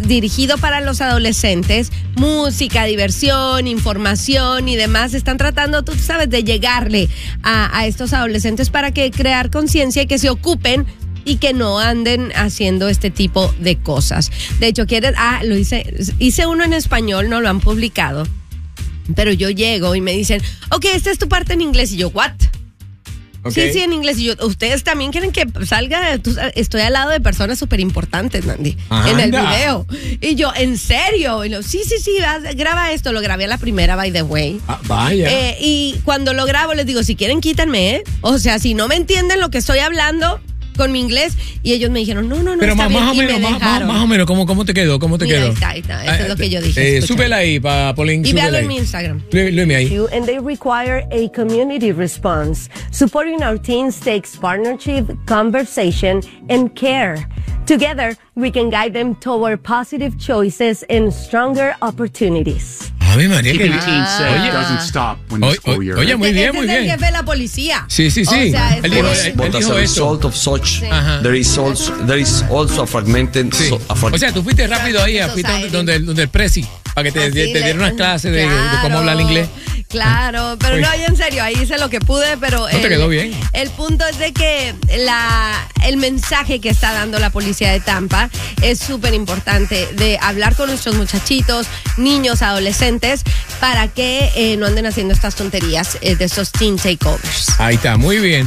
dirigido para los adolescentes, música, diversión, información y demás. Están tratando, tú sabes, de llegarle a estos adolescentes para que crear conciencia y que se ocupen y que no anden haciendo este tipo de cosas. De hecho, hice uno en español, no lo han publicado, pero yo llego y me dicen, ok, esta es tu parte en inglés, y yo, what? Okay. Sí, en inglés. Y yo, ustedes también quieren que salga. Estoy al lado de personas súper importantes, Nandy, en el video. Y yo, ¿en serio? Y yo, sí, graba esto. Lo grabé a la primera, by the way. Vaya. Y cuando lo grabo, les digo, si quieren, quítanme, ¿eh? O sea, si no me entienden lo que estoy hablando con mi inglés, y ellos me dijeron, no, pero está más bien, o menos, ¿cómo te quedó? Mira, ahí está, eso es lo que yo dije. Súbela ahí, Paulín. Y véalo en mi Instagram. Léeme ahí. And they require a community response. Supporting our teens takes partnership, conversation, and care. Together, we can guide them toward positive choices and stronger opportunities. Ay, María, Keeping teens safe doesn't stop when the school year ends. Muy bien. Ese es el jefe de la policía. Sí. O sea, But as a result of such, there is also a fragmented. Sí. O sea, tú fuiste rápido ahí, fuiste donde el presi, para que te diera unas clases de cómo hablar inglés. Claro, pero no, en serio, ahí hice lo que pude, pero no te quedó bien. El punto es de que el mensaje que está dando la policía de Tampa es súper importante, de hablar con nuestros muchachitos, niños, adolescentes, para que no anden haciendo estas tonterías de estos teen takeovers. Ahí está, muy bien.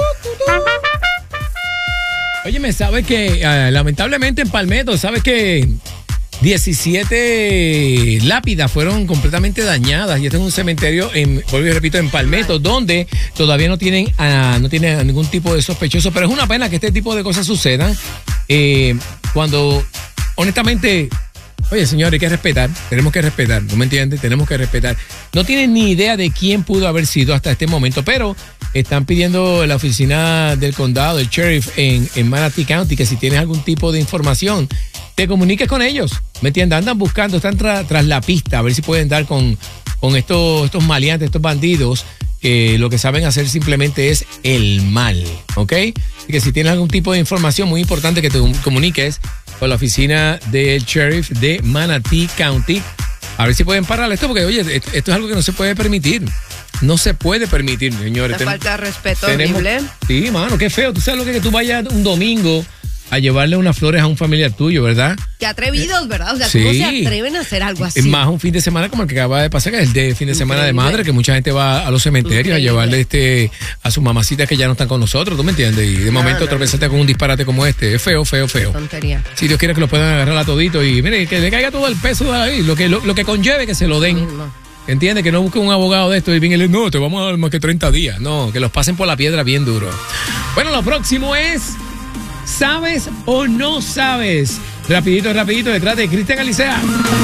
Oye, me sabe que lamentablemente en Palmetto, ¿sabes que 17 lápidas fueron completamente dañadas? Y este es un cementerio, vuelvo y repito, en Palmetto, donde todavía no tienen a ningún tipo de sospechoso. Pero es una pena que este tipo de cosas sucedan cuando, honestamente, oye, señor, hay que respetar, tenemos que respetar, ¿no me entiendes? Tenemos que respetar. No tienen ni idea de quién pudo haber sido hasta este momento, pero están pidiendo la oficina del condado, el sheriff en Manatee County, que si tienes algún tipo de información, te comuniques con ellos, ¿me entiendes? Andan buscando, están tras la pista, a ver si pueden dar con estos maleantes, estos bandidos, que lo que saben hacer simplemente es el mal, ¿ok? Así que si tienes algún tipo de información, muy importante que te comuniques con la oficina del sheriff de Manatee County, a ver si pueden parar esto, porque oye, esto es algo que no se puede permitir. No se puede permitir, señores. Una falta de respeto horrible. Sí, mano, qué feo. Tú sabes lo que tú vayas un domingo a llevarle unas flores a un familiar tuyo, ¿verdad? Qué atrevidos, ¿verdad? O sea, ¿cómo se atreven a hacer algo así? Es más un fin de semana como el que acaba de pasar, que es el de fin de semana de madre, que mucha gente va a los cementerios a llevarle a sus mamacitas que ya no están con nosotros, ¿tú me entiendes? Y de momento tropezarte con un disparate como este. Es feo. Tontería. Si Dios quiere que lo puedan agarrar a todito y mire, que le caiga todo el peso de ahí, lo que conlleve que se lo den. ¿Entiendes? Que no busquen un abogado de esto y vengan y le no, te vamos a dar más que 30 días. No, que los pasen por la piedra bien duro. Bueno, lo próximo es ¿sabes o no sabes? Rapidito, detrás de Cristian Alicea.